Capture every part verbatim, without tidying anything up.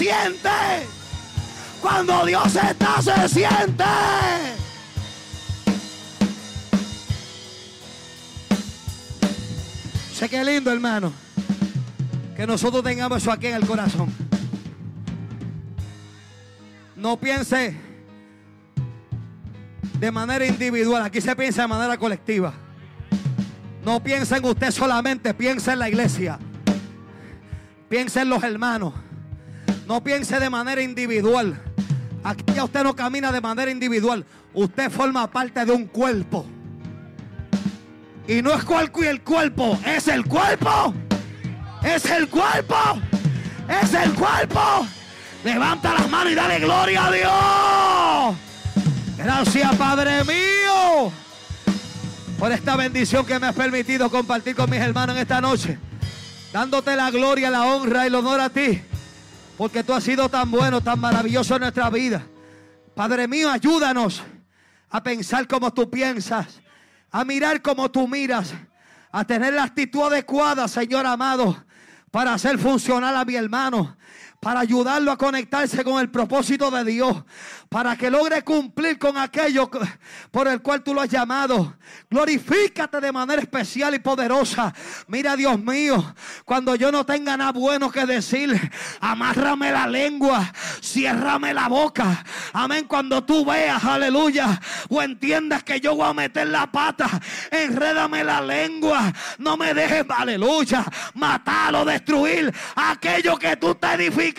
siente. Cuando Dios está, se siente. Sé que es lindo, hermano, que nosotros tengamos eso aquí en el corazón. No piense de manera individual. Aquí se piensa de manera colectiva. No piense en usted solamente, piense en la iglesia. Piense en los hermanos. No piense de manera individual. Aquí ya usted no camina de manera individual. Usted forma parte de un cuerpo. Y no es cuerpo y el cuerpo. Es el cuerpo. Es el cuerpo. Es el cuerpo. Levanta las manos y dale gloria a Dios. Gracias, Padre mío, por esta bendición que me has permitido compartir con mis hermanos en esta noche. Dándote la gloria, la honra y el honor a ti. Porque tú has sido tan bueno, tan maravilloso en nuestra vida. Padre mío, ayúdanos a pensar como tú piensas, a mirar como tú miras, a tener la actitud adecuada, Señor amado, para hacer funcionar a mi hermano, para ayudarlo a conectarse con el propósito de Dios, para que logre cumplir con aquello por el cual tú lo has llamado. Glorifícate de manera especial y poderosa. Mira, Dios mío, cuando yo no tenga nada bueno que decir, amárrame la lengua, ciérrame la boca. Amén. Cuando tú veas, aleluya, o entiendas que yo voy a meter la pata, enrédame la lengua. No me dejes, aleluya, matar o destruir aquello que tú estás edificando.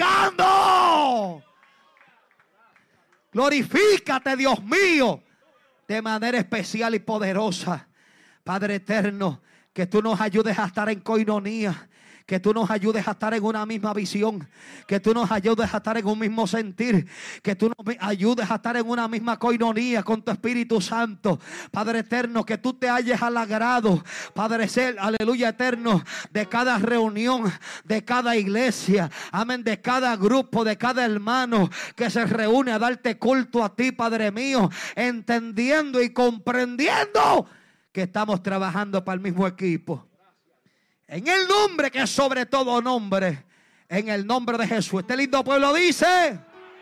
Glorifícate, Dios mío, de manera especial y poderosa. Padre eterno, que tú nos ayudes a estar en coinonía, que tú nos ayudes a estar en una misma visión, que tú nos ayudes a estar en un mismo sentir, que tú nos ayudes a estar en una misma coinonía con tu Espíritu Santo. Padre eterno, que tú te halles al agrado, Padre ser, aleluya eterno, de cada reunión, de cada iglesia, amén, de cada grupo, de cada hermano que se reúne a darte culto a ti, Padre mío, entendiendo y comprendiendo que estamos trabajando para el mismo equipo. En el nombre que es sobre todo nombre, en el nombre de Jesús. Este lindo pueblo dice,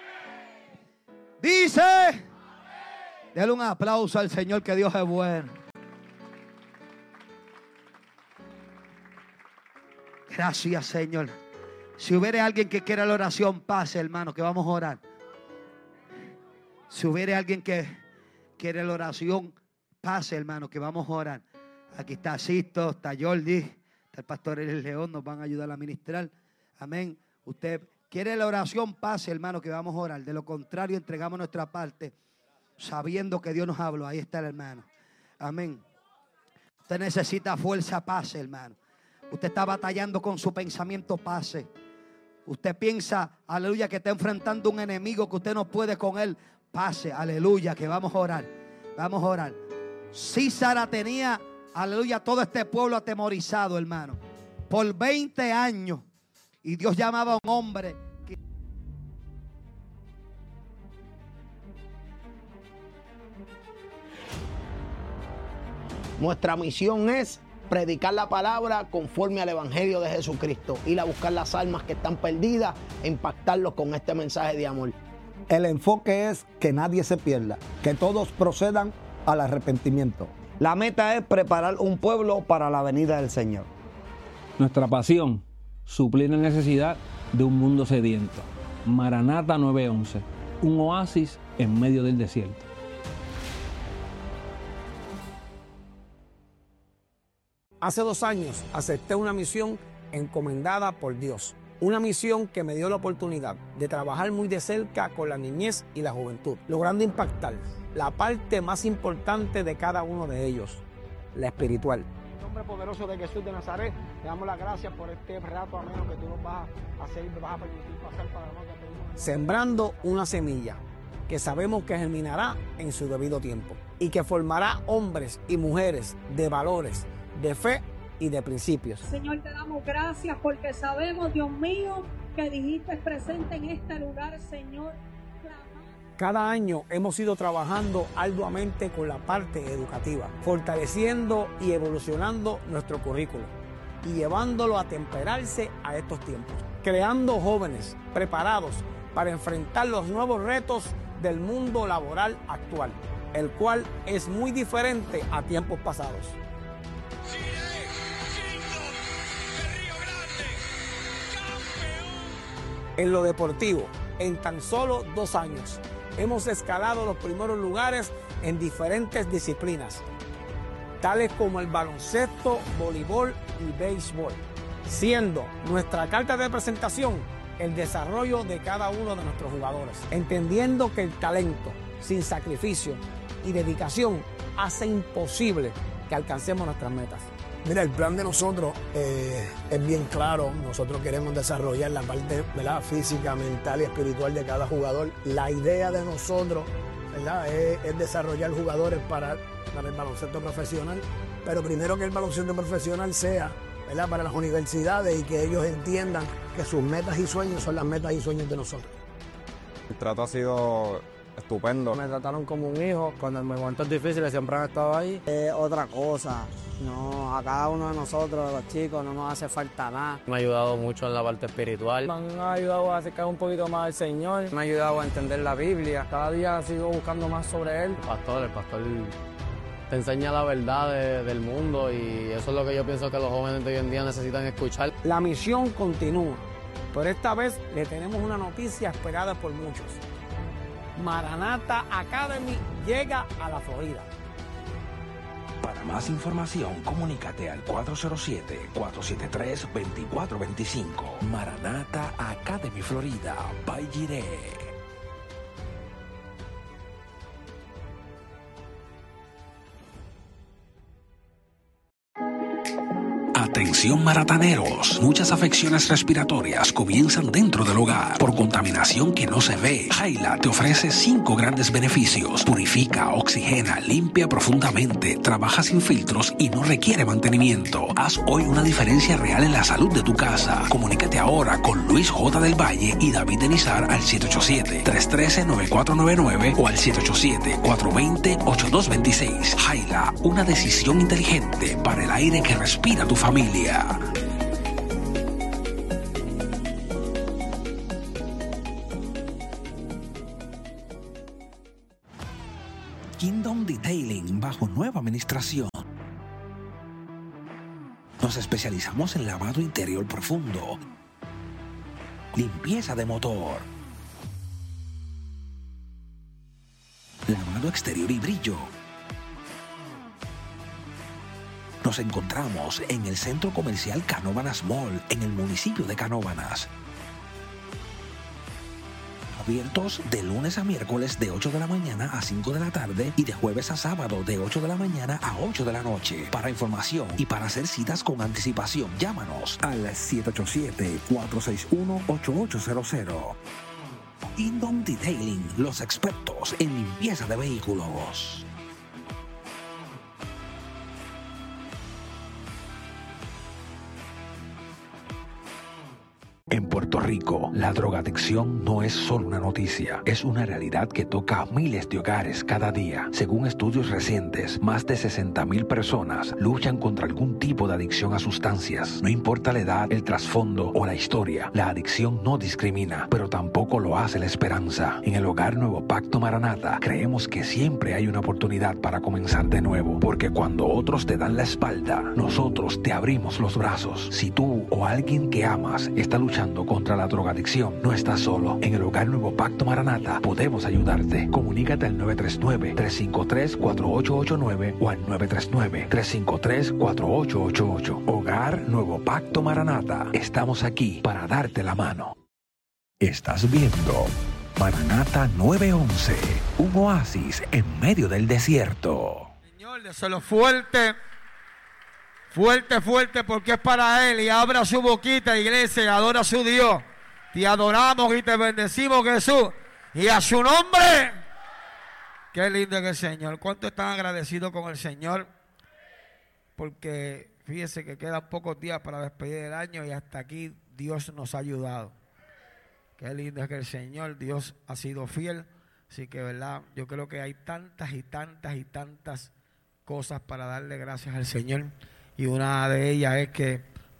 dice, denle un aplauso al Señor, que Dios es bueno. Gracias, Señor. Si hubiera alguien que quiera la oración, pase, hermano, que vamos a orar. Si hubiera alguien que quiere la oración, pase, hermano, que vamos a orar. Aquí está Sisto, está Jordi, está el pastor El León, nos van a ayudar a ministrar. Amén. Usted quiere la oración, pase, hermano, que vamos a orar. De lo contrario, entregamos nuestra parte, sabiendo que Dios nos habló. Ahí está el hermano. Amén. Usted necesita fuerza, pase, hermano. Usted está batallando con su pensamiento, pase. Usted piensa, aleluya, que está enfrentando un enemigo que usted no puede con él, pase, aleluya, que vamos a orar. Vamos a orar. Císara tenía, aleluya, todo este pueblo atemorizado, hermano, por veinte años. Y Dios llamaba a un hombre que... Nuestra misión es predicar la palabra conforme al Evangelio de Jesucristo, ir a buscar las almas que están perdidas e impactarlos con este mensaje de amor. El enfoque es que nadie se pierda, que todos procedan al arrepentimiento. La meta es preparar un pueblo para la venida del Señor. Nuestra pasión, suplir la necesidad de un mundo sediento. Maranata nueve once, un oasis en medio del desierto. Hace dos años acepté una misión encomendada por Dios. Una misión que me dio la oportunidad de trabajar muy de cerca con la niñez y la juventud, logrando impactar la parte más importante de cada uno de ellos, la espiritual. En el nombre poderoso de Jesús de Nazaret, te damos las gracias por este rato ameno que tú nos vas a hacer y me vas a permitir pasar para nosotros. Sembrando una semilla que sabemos que germinará en su debido tiempo y que formará hombres y mujeres de valores, de fe y de principios. Señor, te damos gracias porque sabemos, Dios mío, que dijiste presente en este lugar, Señor. Cada año hemos ido trabajando arduamente con la parte educativa, fortaleciendo y evolucionando nuestro currículo y llevándolo a temperarse a estos tiempos. creando jóvenes preparados para enfrentar los nuevos retos del mundo laboral actual, el cual es muy diferente a tiempos pasados. En lo deportivo, en tan solo dos años, hemos escalado los primeros lugares en diferentes disciplinas, tales como el baloncesto, voleibol y béisbol, siendo nuestra carta de presentación el desarrollo de cada uno de nuestros jugadores, entendiendo que el talento, sin sacrificio y dedicación, hace imposible que alcancemos nuestras metas. Mira, el plan de nosotros eh, es bien claro. Nosotros queremos desarrollar la parte, ¿verdad?, física, mental y espiritual de cada jugador. La idea de nosotros, ¿verdad?, es, es desarrollar jugadores para, para el baloncesto profesional, pero primero que el baloncesto profesional sea, ¿verdad?, para las universidades y que ellos entiendan que sus metas y sueños son las metas y sueños de nosotros. El trato ha sido estupendo. Me trataron como un hijo. Cuando en momentos difíciles siempre han estado ahí. Es otra cosa. No, a cada uno de nosotros, los chicos, no nos hace falta nada. Me ha ayudado mucho en la parte espiritual. Me han ayudado a acercar un poquito más al Señor. Me ha ayudado a entender la Biblia. Cada día sigo buscando más sobre Él. El pastor, el pastor te enseña la verdad de, del mundo y eso es lo que yo pienso que los jóvenes de hoy en día necesitan escuchar. La misión continúa, pero esta vez le tenemos una noticia esperada por muchos. Maranatha Academy llega a la Florida. Para más información, comunícate al cuatro cero siete, cuatro siete tres, dos cuatro dos cinco. Maranatha Academy Florida, by Jireh. Atención marataneros, muchas afecciones respiratorias comienzan dentro del hogar por contaminación que no se ve. Jaila te ofrece cinco grandes beneficios. Purifica, oxigena, limpia profundamente, trabaja sin filtros y no requiere mantenimiento. Haz hoy una diferencia real en la salud de tu casa. Comunícate ahora con Luis J. del Valle y David Denizar al siete ocho siete, tres uno tres, nueve cuatro nueve nueve o al siete ocho siete, cuatro dos cero, ocho dos dos seis. Jaila, una decisión inteligente para el aire que respira tu familia. Kingdom Detailing bajo nueva administración. Nos especializamos en lavado interior profundo, limpieza de motor, lavado exterior y brillo. Nos encontramos en el Centro Comercial Canóvanas Mall, en el municipio de Canóvanas. Abiertos de lunes a miércoles de ocho de la mañana a cinco de la tarde y de jueves a sábado de ocho de la mañana a ocho de la noche. Para información y para hacer citas con anticipación, llámanos al siete ocho siete, cuatro seis uno, ocho ocho cero cero. Kingdom Detailing, los expertos en limpieza de vehículos. En Puerto Rico, la drogadicción no es solo una noticia, es una realidad que toca a miles de hogares cada día. Según estudios recientes, más de sesenta mil personas luchan contra algún tipo de adicción a sustancias. No importa la edad, el trasfondo o la historia, la adicción no discrimina, pero tampoco lo hace la esperanza. En el Hogar Nuevo Pacto Maranatha, creemos que siempre hay una oportunidad para comenzar de nuevo, porque cuando otros te dan la espalda, nosotros te abrimos los brazos. Si tú o alguien que amas está luchando contra la drogadicción, no estás solo. En el Hogar Nuevo Pacto Maranatha podemos ayudarte. Comunícate al nueve tres nueve, tres cinco tres, cuatro ocho ocho nueve o al nueve tres nueve, tres cinco tres, cuatro ocho ocho ocho. Hogar Nuevo Pacto Maranatha. Estamos aquí para darte la mano. Estás viendo Maranatha nueve once, un oasis en medio del desierto. Señor, déselo fuerte. Fuerte, fuerte, porque es para Él. Y abra su boquita, iglesia, y adora a su Dios. Te adoramos y te bendecimos, Jesús. Y a su nombre. Qué lindo es el Señor. ¿Cuánto están agradecidos con el Señor? Porque fíjese que quedan pocos días para despedir el año y hasta aquí Dios nos ha ayudado. Qué lindo es que el Señor, Dios ha sido fiel. Así que, ¿verdad? Yo creo que hay tantas y tantas y tantas cosas para darle gracias al Señor. Y una de ellas es que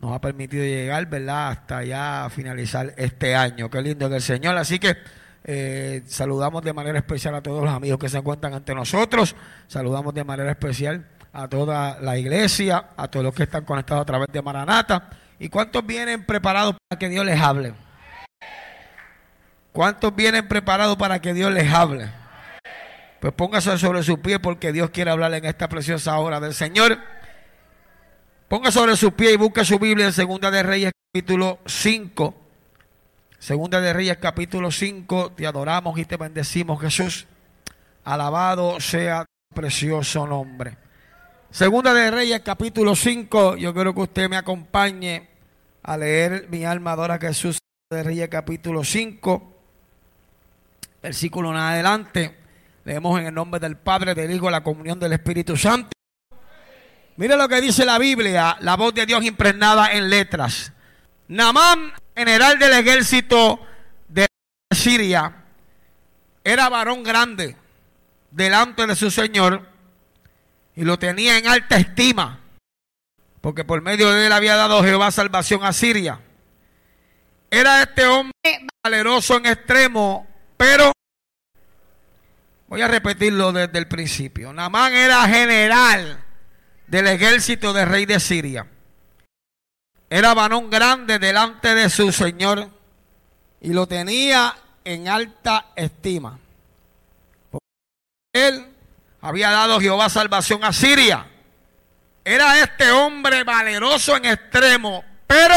nos ha permitido llegar, ¿verdad?, hasta ya finalizar este año. Qué lindo que el Señor. Así que eh, saludamos de manera especial a todos los amigos que se encuentran ante nosotros. Saludamos de manera especial a toda la iglesia, a todos los que están conectados a través de Maranata. ¿Y cuántos vienen preparados para que Dios les hable? ¿Cuántos vienen preparados para que Dios les hable? Pues póngase sobre su pie porque Dios quiere hablar en esta preciosa hora del Señor. Ponga sobre su pie y busque su Biblia en Segunda de Reyes capítulo cinco. Segunda de Reyes capítulo cinco. Te adoramos y te bendecimos, Jesús. Alabado sea tu precioso nombre. Segunda de Reyes capítulo cinco. Yo quiero que usted me acompañe a leer Mi alma adora a Jesús. Segunda de Reyes capítulo cinco. Versículo en adelante. Leemos en el nombre del Padre, del Hijo, la comunión del Espíritu Santo. Mire lo que dice la Biblia, la voz de Dios impregnada en letras. Naamán, general del ejército de Siria, era varón grande delante de su Señor y lo tenía en alta estima, porque por medio de él había dado Jehová salvación a Siria. Era este hombre valeroso en extremo, pero voy a repetirlo desde el principio. Naamán era general del ejército del rey de Siria. Era varón grande delante de su Señor y lo tenía en alta estima. Porque él había dado Jehová salvación a Siria. Era este hombre valeroso en extremo, pero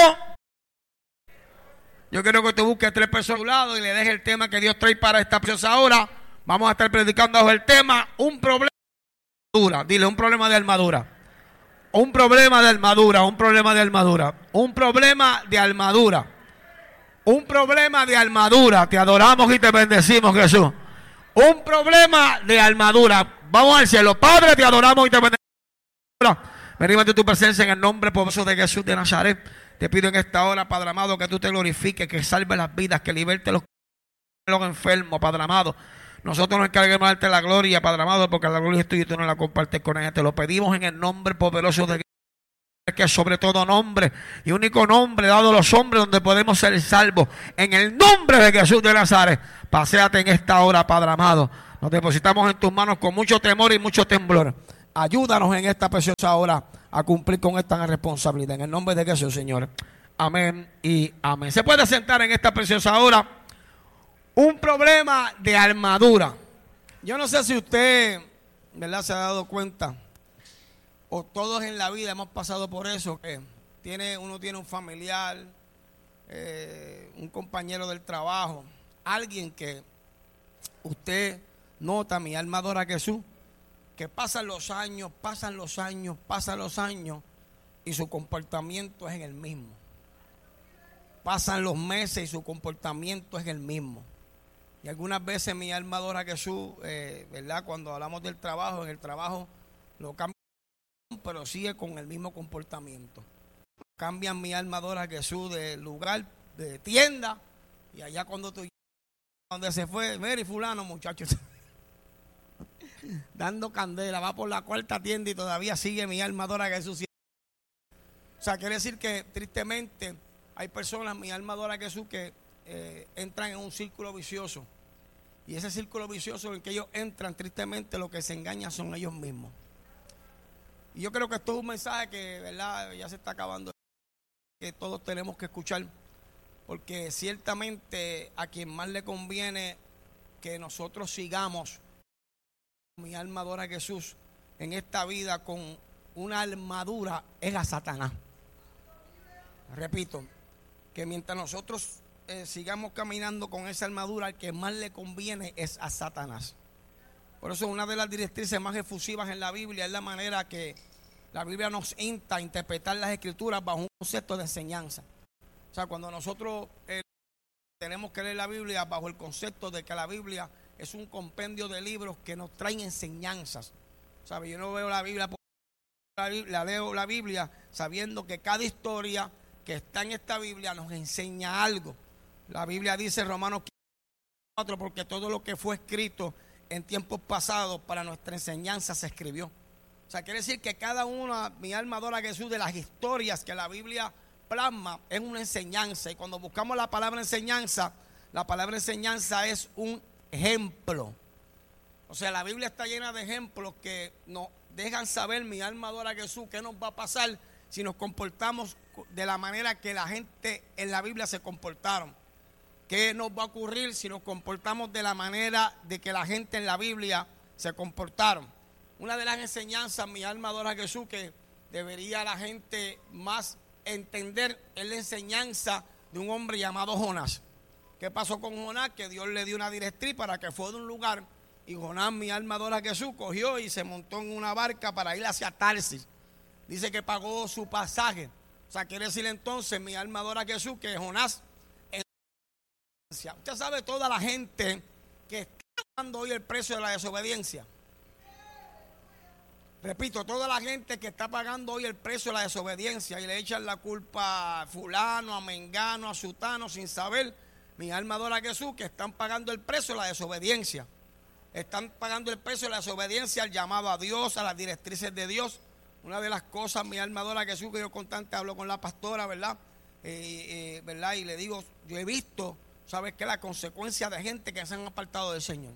yo quiero que te busques tres personas a tu lado y le dejes el tema que Dios trae para esta preciosa hora. Vamos a estar predicando bajo el tema un problema de armadura. Dile, un problema de armadura. Un problema de armadura, un problema de armadura. Un problema de armadura. Un problema de armadura. Te adoramos y te bendecimos, Jesús. Un problema de armadura. Vamos al cielo. Padre, te adoramos y te bendecimos. Venimos ante tu presencia en el nombre poderoso de Jesús de Nazaret. Te pido en esta hora, Padre amado, que tú te glorifiques, que salve las vidas, que liberte los, los enfermos, Padre amado. Nosotros nos encarguemos de darte la gloria, Padre amado, porque la gloria es tuya y tú no la compartes con ella. Te lo pedimos en el nombre poderoso de Jesús, que sobre todo nombre y único nombre dado a los hombres donde podemos ser salvos. En el nombre de Jesús de Nazaret, paséate en esta hora, Padre amado. Nos depositamos en tus manos con mucho temor y mucho temblor. Ayúdanos en esta preciosa hora a cumplir con esta responsabilidad. En el nombre de Jesús, Señor. Amén y amén. Se puede sentar en esta preciosa hora. Un problema de armadura. Yo no sé si usted, ¿verdad?, se ha dado cuenta, o todos en la vida hemos pasado por eso, que tiene, uno tiene un familiar, eh, un compañero del trabajo, alguien que usted nota, mi alma adora a Jesús, que pasan los años, pasan los años, pasan los años y su comportamiento es el mismo. Pasan los meses y su comportamiento es el mismo. Y algunas veces mi alma adora a Jesús, eh, ¿verdad? Cuando hablamos del trabajo, en el trabajo lo cambian, pero sigue con el mismo comportamiento. Cambian mi alma adora a Jesús de lugar, de tienda, y allá cuando tú donde se fue, Mary fulano, muchachos, dando candela, va por la cuarta tienda y todavía sigue mi alma adora a Jesús. O sea, quiere decir que tristemente hay personas, mi alma adora a Jesús, que eh, entran en un círculo vicioso. Y ese círculo vicioso en el que ellos entran, tristemente lo que se engañan son ellos mismos. Y yo creo que esto es un mensaje que, ¿verdad?, ya se está acabando, que todos tenemos que escuchar, porque ciertamente a quien más le conviene que nosotros sigamos, mi alma adora a Jesús, en esta vida con una armadura, es a Satanás. Repito, que mientras nosotros eh, sigamos caminando con esa armadura, al que más le conviene es a Satanás. Por eso una de las directrices más efusivas en la Biblia es la manera que la Biblia nos insta a interpretar las Escrituras bajo un concepto de enseñanza. O sea, cuando nosotros eh, tenemos que leer la Biblia bajo el concepto de que la Biblia es un compendio de libros que nos traen enseñanzas. ¿Sabe? Yo no veo la Biblia, la leo la Biblia sabiendo que cada historia que está en esta Biblia nos enseña algo. La Biblia dice en Romanos cuatro, porque todo lo que fue escrito en tiempos pasados para nuestra enseñanza se escribió. O sea, quiere decir que cada una, mi alma adora a Jesús, de las historias que la Biblia plasma es una enseñanza. Y cuando buscamos la palabra enseñanza, la palabra enseñanza es un ejemplo. O sea, la Biblia está llena de ejemplos que nos dejan saber, mi alma adora a Jesús, qué nos va a pasar si nos comportamos de la manera que la gente en la Biblia se comportaron. ¿Qué nos va a ocurrir si nos comportamos de la manera de que la gente en la Biblia se comportaron? Una de las enseñanzas, mi alma adora a Jesús, que debería la gente más entender es la enseñanza de un hombre llamado Jonás. ¿Qué pasó con Jonás? Que Dios le dio una directriz para que fuera de un lugar, y Jonás, mi alma adora a Jesús, cogió y se montó en una barca para ir hacia Tarsis. Dice que pagó su pasaje. O sea, quiere decir entonces, mi alma adora a Jesús, que Jonás, en... usted sabe toda la gente que está pagando hoy el precio de la desobediencia. Repito, toda la gente que está pagando hoy el precio de la desobediencia y le echan la culpa a fulano, a mengano, a sutano, sin saber, mi alma adora a Jesús, que están pagando el precio de la desobediencia. Están pagando el precio de la desobediencia al llamado a Dios, a las directrices de Dios. Una de las cosas, mi alma adora a Jesús, que yo constante hablo con la pastora, ¿verdad? Eh, eh, ¿verdad? Y le digo, yo he visto, ¿sabes qué? La consecuencia de gente que se han apartado del Señor.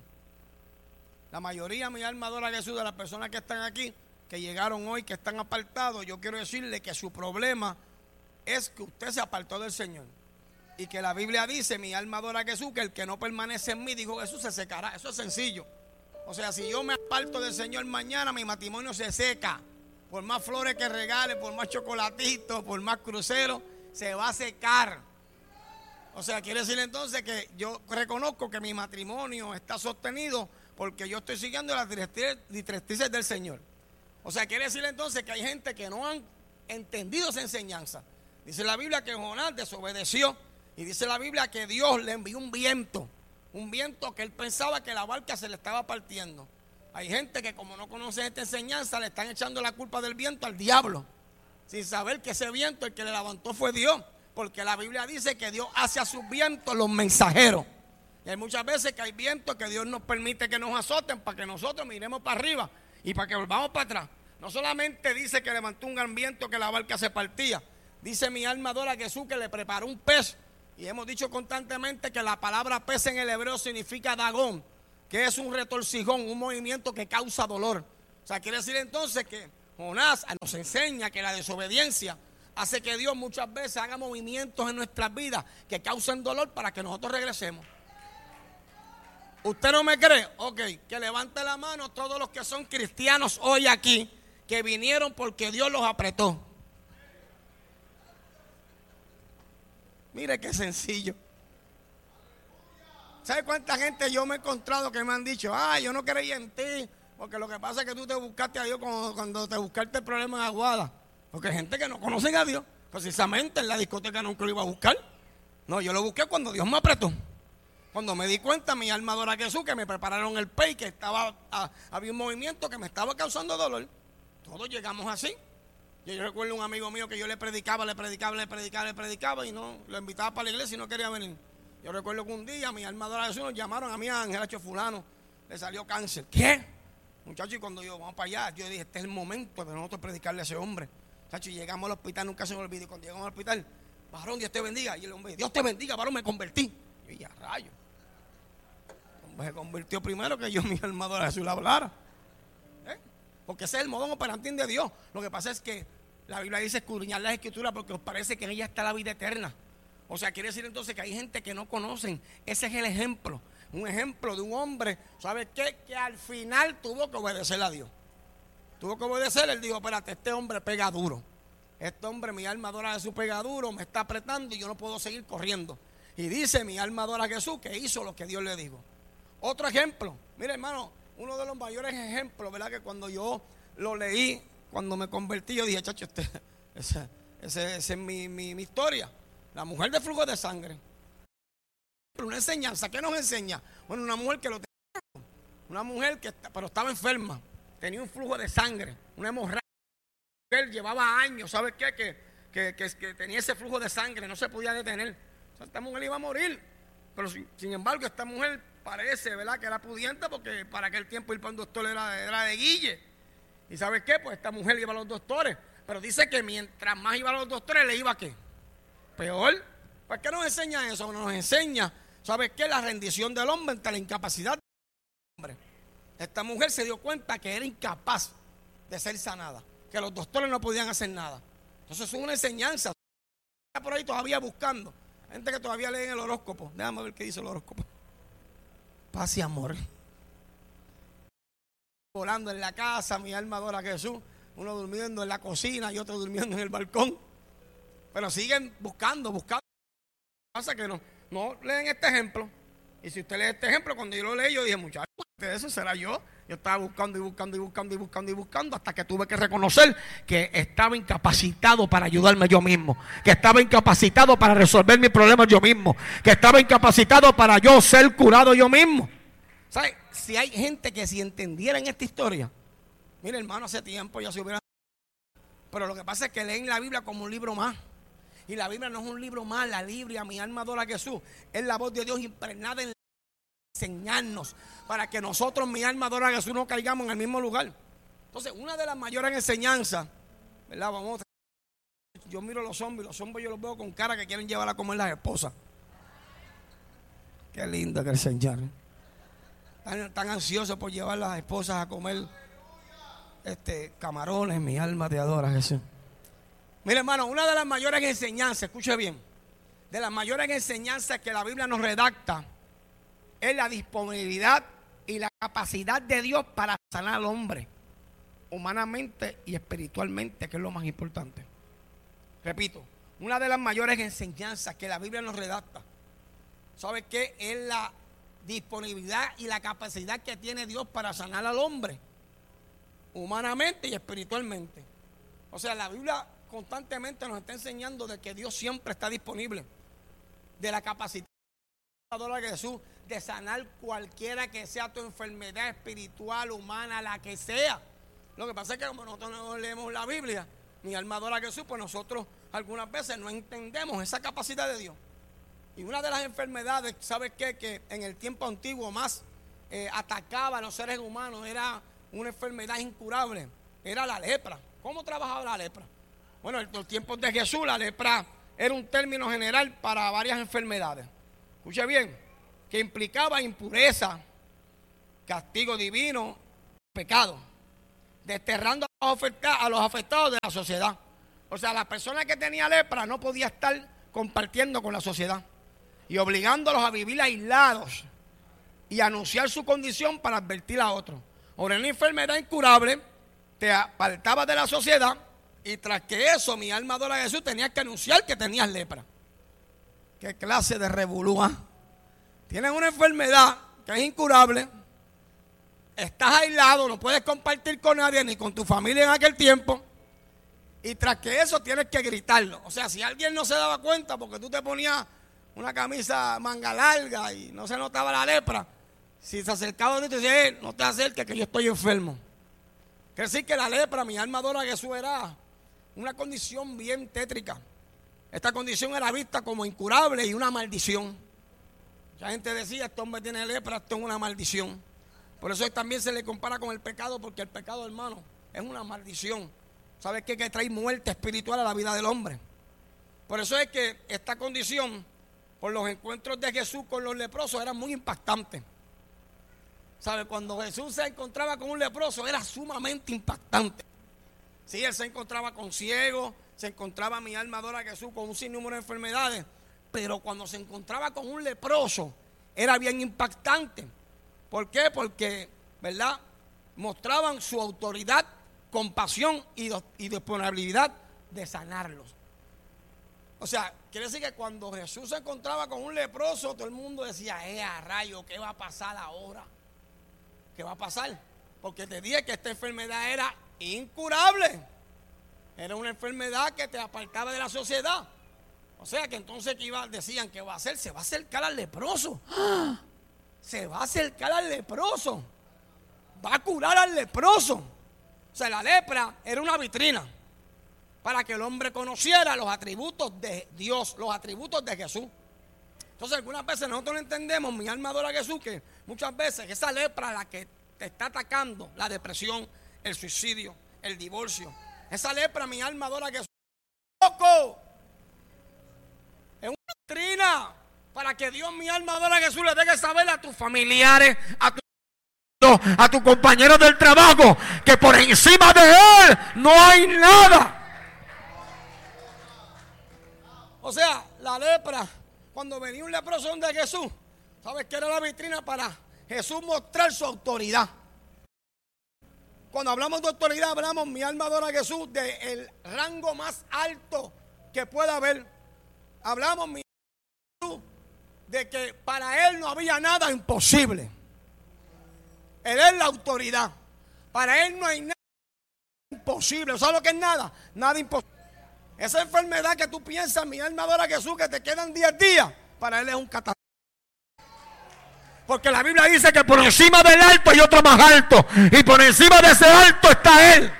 La mayoría, mi alma adora a Jesús, de las personas que están aquí, que llegaron hoy, que están apartados, yo quiero decirle que su problema es que usted se apartó del Señor. Y que la Biblia dice, mi alma adora a Jesús, que el que no permanece en mí, dijo Jesús, se secará. Eso es sencillo. O sea, si yo me aparto del Señor mañana, mi matrimonio se seca. Por más flores que regale, por más chocolatitos, por más cruceros, se va a secar. O sea, quiere decir entonces que yo reconozco que mi matrimonio está sostenido porque yo estoy siguiendo las directrices del Señor. O sea, quiere decir entonces que hay gente que no han entendido esa enseñanza. Dice la Biblia que Jonás desobedeció. Y dice la Biblia que Dios le envió un viento, un viento que él pensaba que la barca se le estaba partiendo. Hay gente que como no conoce esta enseñanza le están echando la culpa del viento al diablo, sin saber que ese viento el que le levantó fue Dios, porque la Biblia dice que Dios hace a sus vientos los mensajeros. Y hay muchas veces que hay vientos que Dios nos permite que nos azoten para que nosotros miremos para arriba y para que volvamos para atrás. No solamente dice que levantó un gran viento que la barca se partía, dice mi alma adora a Jesús que le preparó un pez. Y hemos dicho constantemente que la palabra pez en el hebreo significa dagón, que es un retorcijón, un movimiento que causa dolor. O sea, quiere decir entonces que Jonás nos enseña que la desobediencia hace que Dios muchas veces haga movimientos en nuestras vidas que causen dolor para que nosotros regresemos. ¿Usted no me cree? Ok, que levante la mano todos los que son cristianos hoy aquí, que vinieron porque Dios los apretó. Mire qué sencillo. ¿Sabe cuánta gente yo me he encontrado que me han dicho, ah, yo no creía en ti, porque lo que pasa es que tú te buscaste a Dios cuando, cuando te buscaste el problema de Aguada? Porque hay gente que no conoce a Dios, precisamente en la discoteca nunca lo iba a buscar. No, yo lo busqué cuando Dios me apretó. Cuando me di cuenta, mi alma adora a Jesús, que me prepararon el pey, que estaba, a, había un movimiento que me estaba causando dolor. Todos llegamos así. Yo, yo recuerdo un amigo mío que yo le predicaba, le predicaba, le predicaba, le predicaba y no, lo invitaba para la iglesia y no quería venir. Yo recuerdo que un día mi alma adora a Jesús nos llamaron a mí, a Ángel H. fulano, le salió cáncer. ¿Qué? Muchachos, y cuando yo, vamos para allá, yo dije, este es el momento de nosotros predicarle a ese hombre. Muchachos, y llegamos al hospital, nunca se me olvide, cuando llegamos al hospital, varón, Dios te bendiga. Y el hombre, Dios te bendiga, varón, me convertí. Y ya, rayo. El hombre se convirtió primero que yo, mi alma adora a Jesús, la hablara. ¿Eh? Porque ese es el modo operantín de Dios. Lo que pasa es que la Biblia dice escudriñar las Escrituras porque os parece que en ella está la vida eterna. O sea, quiere decir entonces que hay gente que no conocen. Ese es el ejemplo. Un ejemplo de un hombre, ¿sabe qué? Que al final tuvo que obedecer a Dios. Tuvo que obedecer. Él dijo, espérate, este hombre pega duro. Este hombre, mi alma adora a Jesús, pega duro, me está apretando y yo no puedo seguir corriendo. Y dice, mi alma adora a Jesús, que hizo lo que Dios le dijo. Otro ejemplo. Mire, hermano, uno de los mayores ejemplos, ¿verdad? Que cuando yo lo leí, cuando me convertí, yo dije, chacho, este, esa ese, ese es mi, mi, mi historia. La mujer de flujo de sangre. Una enseñanza, ¿qué nos enseña? Bueno, una mujer que lo tenía, una mujer que, pero estaba enferma, tenía un flujo de sangre, una hemorragia. Él llevaba años, ¿sabes qué? Que, que, que, que tenía ese flujo de sangre, no se podía detener. O sea, esta mujer iba a morir. Pero sin, sin embargo, esta mujer parece, ¿verdad?, que era pudiente porque para aquel tiempo ir para un doctor era, era de guille. ¿Y sabes qué? Pues esta mujer iba a los doctores. Pero dice que mientras más iba a los doctores, le iba ¿qué? peor. ¿Por qué nos enseña eso? Nos enseña, ¿sabes qué? La rendición del hombre ante la incapacidad del hombre. Esta mujer se dio cuenta que era incapaz de ser sanada, que los doctores no podían hacer nada. Entonces es una enseñanza. Está por ahí todavía buscando. Gente que todavía lee el horóscopo. Déjame ver qué dice el horóscopo. Paz y amor. Volando en la casa, mi alma adora a Jesús. Uno durmiendo en la cocina y otro durmiendo en el balcón. Pero siguen buscando, buscando. Pasa que no, no leen este ejemplo. Y si usted lee este ejemplo, cuando yo lo leí, yo dije, muchachos, eso será yo. Yo estaba buscando y buscando y buscando y buscando y buscando hasta que tuve que reconocer que estaba incapacitado para ayudarme yo mismo, que estaba incapacitado para resolver mis problemas yo mismo, que estaba incapacitado para yo ser curado yo mismo. ¿Sabes? Si hay gente que si entendiera en esta historia, mire hermano, hace tiempo ya se hubiera... Pero lo que pasa es que leen la Biblia como un libro más. Y la Biblia no es un libro más, la Biblia, mi alma adora a Jesús, es la voz de Dios impregnada en enseñarnos para que nosotros, mi alma adora a Jesús, no caigamos en el mismo lugar. Entonces, una de las mayores enseñanzas, ¿verdad? Vamos, yo miro a los hombres, los hombres yo los veo con cara que quieren llevar a comer las esposas. Qué lindo que el Señor. Están, tan ansiosos por llevar a las esposas a comer este, camarones, mi alma te adora, Jesús. Mire, hermano, una de las mayores enseñanzas, escuche bien, de las mayores enseñanzas que la Biblia nos redacta es la disponibilidad y la capacidad de Dios para sanar al hombre, humanamente y espiritualmente, que es lo más importante. Repito, una de las mayores enseñanzas que la Biblia nos redacta, ¿sabe qué? Es la disponibilidad y la capacidad que tiene Dios para sanar al hombre, humanamente y espiritualmente. O sea, la Biblia constantemente nos está enseñando de que Dios siempre está disponible, de la capacidad de Jesús de sanar cualquiera que sea tu enfermedad espiritual, humana, la que sea. Lo que pasa es que como nosotros no leemos la Biblia, mi alma adora a Jesús, pues nosotros algunas veces no entendemos esa capacidad de Dios. Y una de las enfermedades, ¿sabes qué? Que en el tiempo antiguo más eh, atacaba a los seres humanos, era una enfermedad incurable, era la lepra. ¿Cómo trabajaba la lepra? Bueno, en los tiempos de Jesús la lepra era un término general para varias enfermedades. Escuche bien, que implicaba impureza, castigo divino, pecado, desterrando a los afectados de la sociedad. O sea, la persona que tenía lepra no podía estar compartiendo con la sociedad y obligándolos a vivir aislados y anunciar su condición para advertir a otros. Ahora, una enfermedad incurable te apartaba de la sociedad y tras que eso, mi alma adora a Jesús, tenías que anunciar que tenías lepra. ¿Qué clase de revolú? ¿eh? Tienes una enfermedad que es incurable, estás aislado, no puedes compartir con nadie ni con tu familia en aquel tiempo, y tras que eso tienes que gritarlo. O sea, si alguien no se daba cuenta porque tú te ponías una camisa manga larga y no se notaba la lepra, si se acercaba a ti y te decía, eh, no te acerques que yo estoy enfermo. Quiere decir que la lepra, mi alma adora a Jesús, era una condición bien tétrica. Esta condición era vista como incurable y una maldición. Mucha gente decía, este hombre tiene lepra, esto es una maldición. Por eso también se le compara con el pecado, porque el pecado, hermano, es una maldición. ¿Sabes qué? Que trae muerte espiritual a la vida del hombre. Por eso es que esta condición, por los encuentros de Jesús con los leprosos, era muy impactante. ¿Sabes? Cuando Jesús se encontraba con un leproso, era sumamente impactante. Sí, él se encontraba con ciegos, se encontraba, mi alma adora a Jesús, con un sinnúmero de enfermedades, pero cuando se encontraba con un leproso, era bien impactante. ¿Por qué? Porque, ¿verdad? Mostraban su autoridad, compasión y, y disponibilidad de sanarlos. O sea, quiere decir que cuando Jesús se encontraba con un leproso, todo el mundo decía, eh, a rayo, ¿qué va a pasar ahora? ¿Qué va a pasar? Porque te dije que esta enfermedad era incurable. Era una enfermedad que te apartaba de la sociedad. O sea que entonces que iba, decían que va a hacer, se va a acercar al leproso. ¡Ah! Se va a acercar al leproso. Va a curar al leproso. O sea, la lepra era una vitrina para que el hombre conociera los atributos de Dios, los atributos de Jesús. Entonces algunas veces nosotros no entendemos, mi alma adora a Jesús, que muchas veces esa lepra la que te está atacando, la depresión, el suicidio, el divorcio, esa lepra, mi alma adora a Jesús. ¡Poco! Es una doctrina para que Dios, mi alma adora a Jesús, le deje saber a tus familiares, a tus a tus compañeros del trabajo, que por encima de Él no hay nada. O sea, la lepra, cuando venía un leproso donde Jesús, ¿sabes qué era la vitrina para Jesús mostrar su autoridad? Cuando hablamos de autoridad, hablamos, mi alma adora a Jesús, del rango más alto que pueda haber. Hablamos, mi Jesús, de que para Él no había nada imposible. Él es la autoridad. Para Él no hay nada imposible. ¿Sabes lo que es nada? Nada imposible. Esa enfermedad que tú piensas, mi alma adora a Jesús, que te quedan diez días, para Él es un catástrofe. Porque la Biblia dice que por encima del alto hay otro más alto. Y por encima de ese alto está Él.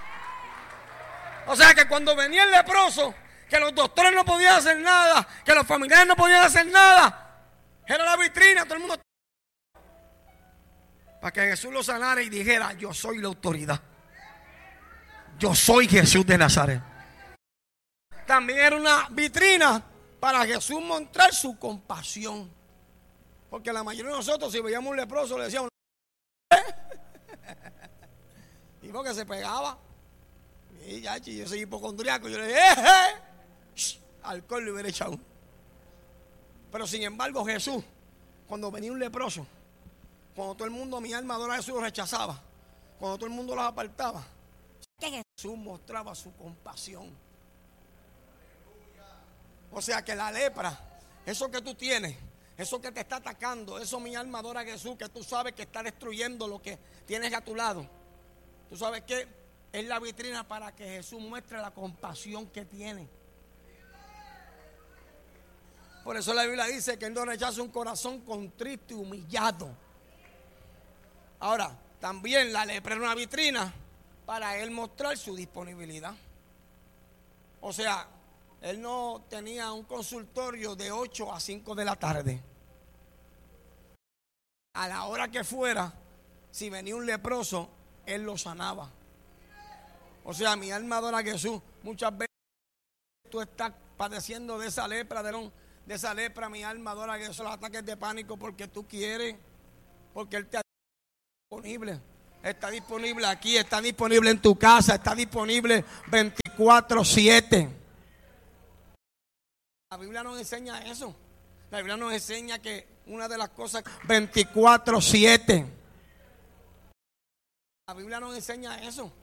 O sea que cuando venía el leproso, que los doctores no podían hacer nada, que los familiares no podían hacer nada, era la vitrina, todo el mundo, para que Jesús lo sanara y dijera: yo soy la autoridad. Yo soy Jesús de Nazaret. También era una vitrina para Jesús mostrar su compasión. Porque la mayoría de nosotros, si veíamos un leproso, le decíamos: y porque se pegaba. Y ya, yo soy hipocondriaco. Yo le dije: ¡eh, eh! Shh, alcohol le hubiera echado. Pero sin embargo, Jesús, cuando venía un leproso, cuando todo el mundo, mi alma adora a Jesús, lo rechazaba, cuando todo el mundo los apartaba, Jesús mostraba su compasión. O sea que la lepra, eso que tú tienes, eso que te está atacando, eso, mi alma adora a Jesús, que tú sabes que está destruyendo lo que tienes a tu lado, tú sabes que es la vitrina para que Jesús muestre la compasión que tiene. Por eso la Biblia dice que Él no rechaza un corazón contrito y humillado. Ahora, también la lepra era una vitrina para Él mostrar su disponibilidad. O sea, Él no tenía un consultorio de ocho a cinco de la tarde. A la hora que fuera, si venía un leproso, Él lo sanaba. O sea, mi alma adora a Jesús. Muchas veces tú estás padeciendo de esa lepra, de, de esa lepra, mi alma adora a Jesús, los ataques de pánico porque tú quieres, porque Él te ha disponible. Está disponible aquí, está disponible en tu casa, está disponible veinticuatro siete. La Biblia nos enseña eso. La Biblia nos enseña que una de las cosas, veinticuatro siete. La Biblia nos enseña eso.